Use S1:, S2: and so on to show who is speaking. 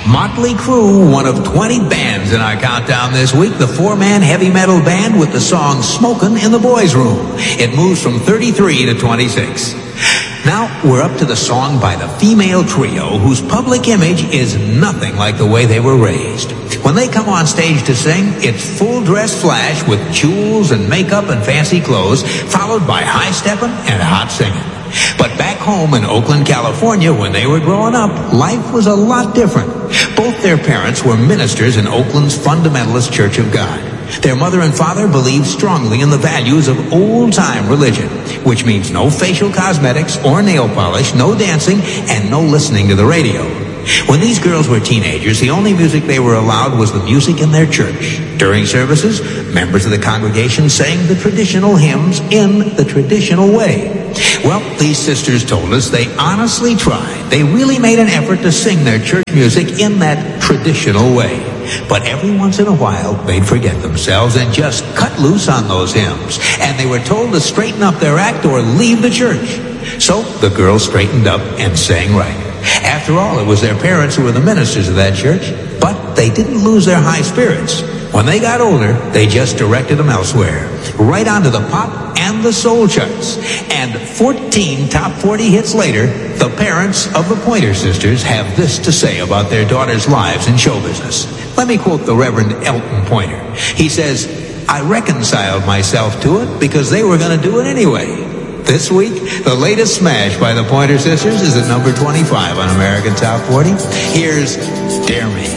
S1: Motley Crue, one of 20 bands in our countdown this week, the four-man heavy metal band with the song Smokin' in the Boys' Room. It moves from 33 to 26. Now, we're up to the song by the female trio whose public image is nothing like the way they were raised. When they come on stage to sing, it's full dress flash with jewels and makeup and fancy clothes, followed by high-stepping and hot singing. But back home in Oakland, California, when they were growing up, life was a lot different. Both their parents were ministers in Oakland's Fundamentalist Church of God. Their mother and father believed strongly in the values of old-time religion, which means no facial cosmetics or nail polish, no dancing, and no listening to the radio. When these girls were teenagers, the only music they were allowed was the music in their church. During services, members of the congregation sang the traditional hymns in the traditional way. Well, these sisters told us they honestly tried. They really made an effort to sing their church music in that traditional way. But every once in a while, they'd forget themselves and just cut loose on those hymns. And they were told to straighten up their act or leave the church. So the girls straightened up and sang right. After all, it was their parents who were the ministers of that church. But they didn't lose their high spirits. When they got older, they just directed them elsewhere, right onto the pop and the soul charts. And 14 top 40 hits later, the parents of the Pointer Sisters have this to say about their daughters' lives in show business. Let me quote the Reverend Elton Pointer. He says, "I reconciled myself to it because they were going to do it anyway." This week, the latest smash by the Pointer Sisters is at number 25 on American Top 40. Here's Dare Me.